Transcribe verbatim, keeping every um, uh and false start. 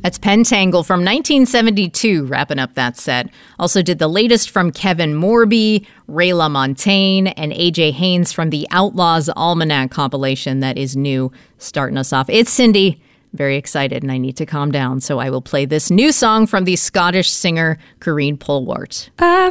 That's Pentangle from nineteen seventy-two, wrapping up that set. Also did the latest from Kevin Morby, Ray LaMontagne, and A J Haynes from the Outlaws Almanac compilation that is new, starting us off. It's Cindy. Very excited, and I need to calm down, so I will play this new song from the Scottish singer Corinne Polwart. I